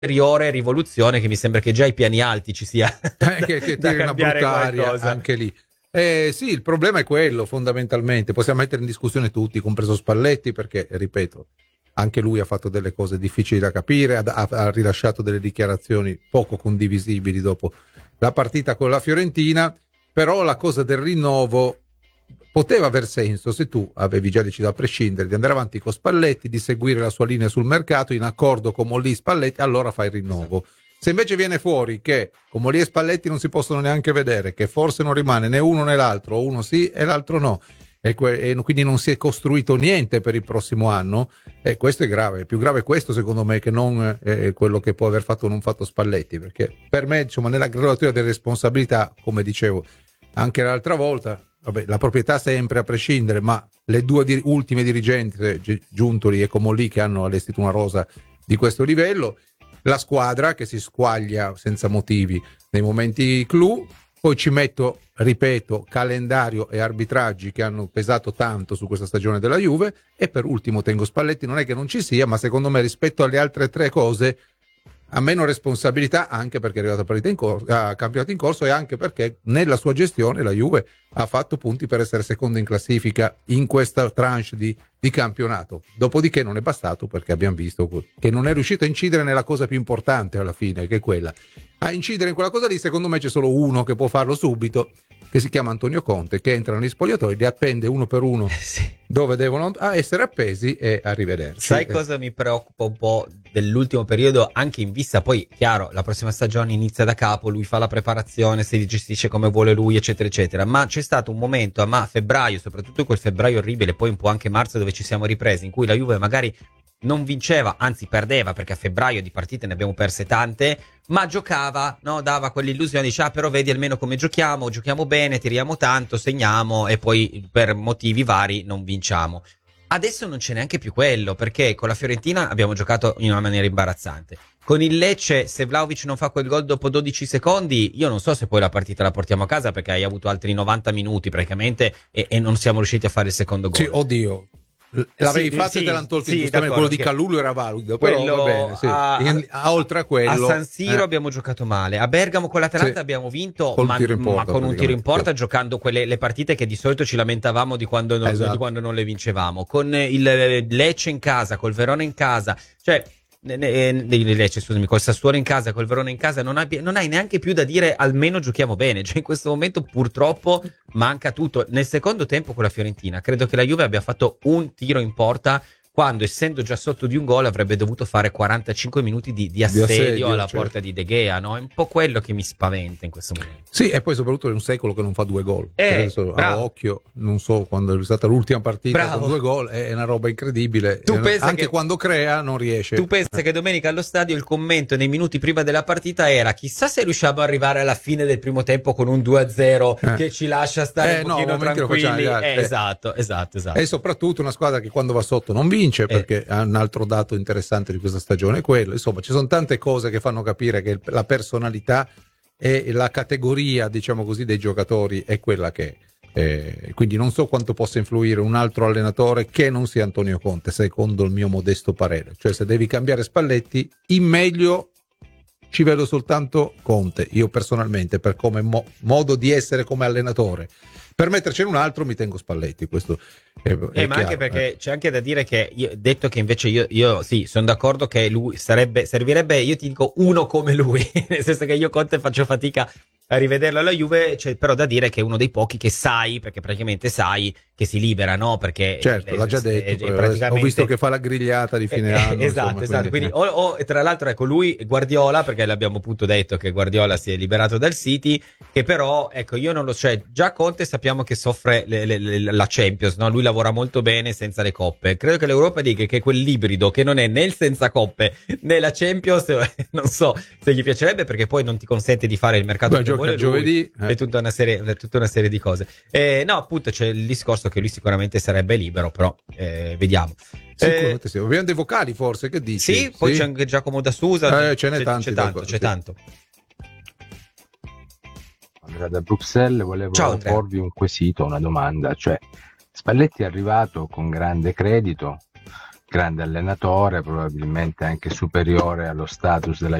ulteriore rivoluzione che mi sembra che già ai piani alti ci sia che da tiri una cambiare brutta aria qualcosa. anche lì. Sì, il problema è quello, fondamentalmente. Possiamo mettere in discussione tutti, compreso Spalletti, perché, ripeto, anche lui ha fatto delle cose difficili da capire, ha rilasciato delle dichiarazioni poco condivisibili dopo la partita con la Fiorentina, però la cosa del rinnovo poteva aver senso se tu avevi già deciso, a prescindere, di andare avanti con Spalletti, di seguire la sua linea sul mercato in accordo con Molli Spalletti, allora fai il rinnovo. Se invece viene fuori che con Molli e Spalletti non si possono neanche vedere, che forse non rimane né uno né l'altro, o uno sì e l'altro no, e quindi non si è costruito niente per il prossimo anno, questo è grave. È più grave questo, secondo me, che non quello che può aver fatto o non fatto Spalletti, perché per me, insomma, nella graduatoria delle responsabilità, come dicevo anche l'altra volta, vabbè, la proprietà sempre a prescindere, ma le due ultime dirigenti, Giuntoli e Comolli, che hanno allestito una rosa di questo livello, la squadra che si squaglia senza motivi nei momenti clou, poi ci metto, ripeto, calendario e arbitraggi che hanno pesato tanto su questa stagione della Juve, e per ultimo tengo Spalletti. Non è che non ci sia, ma secondo me rispetto alle altre tre cose ha meno responsabilità, anche perché è arrivato a campionato in corso, e anche perché nella sua gestione la Juve ha fatto punti per essere seconda in classifica in questa tranche di campionato. Dopodiché non è bastato, perché abbiamo visto che non è riuscito a incidere nella cosa più importante alla fine, che è quella. A incidere in quella cosa lì, secondo me c'è solo uno che può farlo subito, che si chiama Antonio Conte, che entra negli spogliatoi, li appende uno per uno dove devono essere appesi, e arrivederci. Sai cosa mi preoccupa un po' dell'ultimo periodo, anche in vista, poi chiaro, la prossima stagione inizia da capo, lui fa la preparazione, si gestisce come vuole lui, eccetera eccetera, ma c'è stato un momento a febbraio, soprattutto quel febbraio orribile, poi un po' anche marzo, dove ci siamo ripresi, in cui la Juve magari non vinceva, anzi perdeva, perché a febbraio di partite ne abbiamo perse tante, ma giocava, no? Dava quell'illusione, dice, però vedi almeno come giochiamo bene, tiriamo tanto, segniamo, e poi per motivi vari non vinciamo. Adesso non c'è neanche più quello, perché con la Fiorentina abbiamo giocato in una maniera imbarazzante. Con il Lecce, se Vlahovic non fa quel gol dopo 12 secondi, io non so se poi la partita la portiamo a casa, perché hai avuto altri 90 minuti praticamente e non siamo riusciti a fare il secondo gol. Sì, oddio. L'avevi fatto e te l'hanno tolto, giustamente, quello di Kalulu era valido, però va bene, sì. Oltre a quello, a San Siro abbiamo giocato male, a Bergamo con l'Atalanta abbiamo vinto, ma con un tiro in porta, giocando le partite che di solito ci lamentavamo di quando non le vincevamo, con il Lecce in casa, col Verona in casa, cioè col Sassuolo in casa, col Verona in casa, non hai neanche più da dire almeno giochiamo bene. Cioè in questo momento purtroppo manca tutto. Nel secondo tempo con la Fiorentina credo che la Juve abbia fatto un tiro in porta, quando, essendo già sotto di un gol, avrebbe dovuto fare 45 minuti di assedio alla porta di De Gea, no? È un po' quello che mi spaventa in questo momento. Sì, e poi soprattutto è un secolo che non fa 2 gol. Adesso, a occhio, non so quando è stata l'ultima partita con 2 gol, è una roba incredibile. Anche quando crea non riesce. Tu pensi che domenica allo stadio il commento nei minuti prima della partita era: chissà se riusciamo ad arrivare alla fine del primo tempo con un 2-0 che ci lascia stare un pochino tranquilli. Esatto. E soprattutto una squadra che quando va sotto non vince, perché un altro dato interessante di questa stagione è quello. Insomma, ci sono tante cose che fanno capire che la personalità e la categoria, diciamo così, dei giocatori è quella che è. Quindi non so quanto possa influire un altro allenatore che non sia Antonio Conte, secondo il mio modesto parere. Cioè, se devi cambiare Spalletti, in meglio ci vedo soltanto Conte, io personalmente, per come modo di essere come allenatore. Per mettercene un altro mi tengo Spalletti, questo è ma chiaro, anche perché c'è anche da dire che detto che invece io sì, sono d'accordo che lui servirebbe, io ti dico, uno come lui, nel senso che io Conte faccio fatica a rivederlo alla Juve, c'è però da dire che è uno dei pochi che perché praticamente sai che si libera, no? Perché certo, l'ha già detto, praticamente... ho visto che fa la grigliata di fine anno. Esatto, quindi o tra l'altro ecco, lui Guardiola, perché l'abbiamo appunto detto che Guardiola si è liberato dal City, che però ecco, io non lo so, già Conte sappiamo che soffre la Champions, no? Lui lavora molto bene senza le coppe. Credo che l'Europa League, che è quell'ibrido che non è né il senza coppe né la Champions, non so se gli piacerebbe, perché poi non ti consente di fare il mercato che vuole giovedì, è tutta una serie di cose. No, appunto c'è il discorso che lui sicuramente sarebbe libero, però vediamo. Sicuramente sì. Abbiamo dei vocali forse, che dici? Sì, poi c'è anche Giacomo da Susa, c'è tanto. Andrea da Bruxelles, volevo porvi un quesito, una domanda, cioè Spalletti è arrivato con grande credito, grande allenatore, probabilmente anche superiore allo status della